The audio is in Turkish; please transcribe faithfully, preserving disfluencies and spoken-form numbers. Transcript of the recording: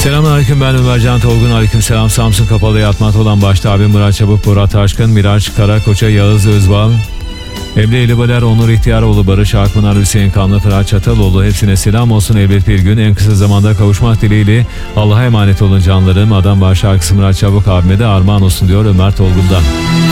Selamünaleyküm, ben Ömercan Tolgun. Aleykümselam. Samsun Kapalı Yatmat olan başta abim Murat Çabuk, Murat Taşkın, Miraç Karakoça, Yağız Özbal, Emre İlibaler, Onur İhtiyaroğlu, Barış Akpınar, Hüseyin Kanlı, Fırat Çataloğlu, hepsine selam olsun. Elbet bir gün en kısa zamanda kavuşmak dileğiyle. Allah'a emanet olun canlarım. Adam başı şarkısı Murat Çabuk abime de armağan olsun diyor Ömer Tolgun'dan.